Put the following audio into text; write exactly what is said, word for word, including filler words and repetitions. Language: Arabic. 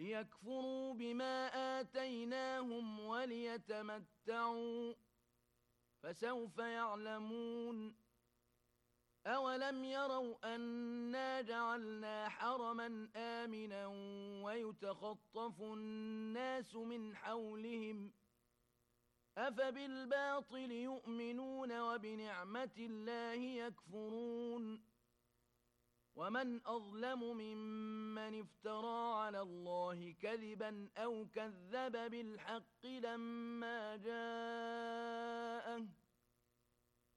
ليكفروا بما آتيناهم وليتمتعوا فسوف يعلمون أولم يروا أنا جعلنا حرما آمنا ويتخطف الناس من حولهم أفبالباطل يؤمنون وبنعمة الله يكفرون ومن أظلم ممن افترى على الله كذبا أو كذب بالحق لما جاءه